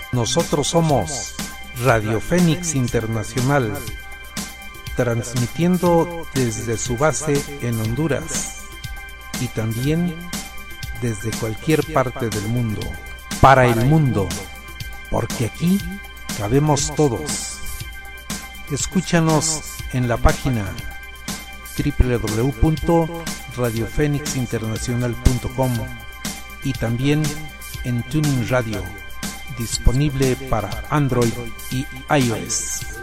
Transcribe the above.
Nosotros somos Radio Fénix Internacional, transmitiendo desde su base en Honduras y también desde cualquier parte del mundo, para el mundo, porque aquí cabemos todos. Escúchanos en la página www.radiofenixinternacional.com y también en Tuning Radio, disponible para Android y iOS.